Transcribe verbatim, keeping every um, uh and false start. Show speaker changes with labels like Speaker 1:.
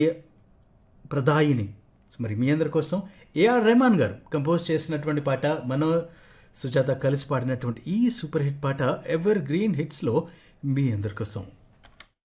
Speaker 1: ప్రదాయిని. మరి మీ అందరి కోసం ఏఆర్ రెహమాన్ గారు కంపోజ్ చేసినటువంటి పాట, మనో సుజాత కలిసి పాడినటువంటి ఈ సూపర్ హిట్ పాట ఎవర్ గ్రీన్ హిట్స్లో మీ అందరి కోసం.